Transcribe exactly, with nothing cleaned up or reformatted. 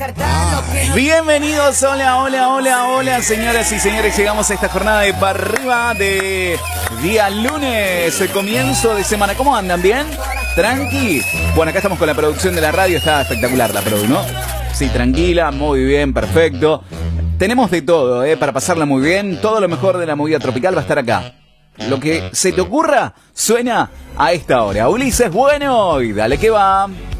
Bienvenidos, hola, hola, hola, hola, señoras y señores. Llegamos a esta jornada de para arriba de día lunes, el comienzo de semana. ¿Cómo andan? ¿Bien? ¿Tranqui? Bueno, acá estamos con la producción de la radio. Está espectacular la produ, ¿no? Sí, tranquila, muy bien, perfecto. Tenemos de todo, ¿eh? Para pasarla muy bien. Todo lo mejor de la movida tropical va a estar acá. Lo que se te ocurra suena a esta hora. Ulises, bueno, y dale que va.